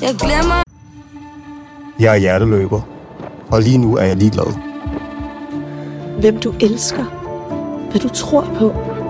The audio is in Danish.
Jeg glemmer. Jeg er hjerteløber, og lige nu er jeg ligeglad. Hvem du elsker, hvad du tror på,